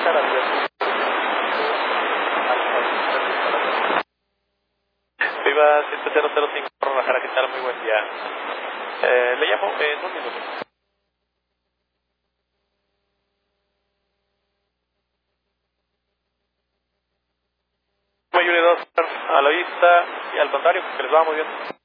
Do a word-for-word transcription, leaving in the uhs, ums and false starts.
gracias. Viva siete cero cero cinco Guadalajara, ¿qué tal? Muy buen día. Eh, le llamo en un minuto. Me ayude dos a la vista y al contrario, que les va muy bien.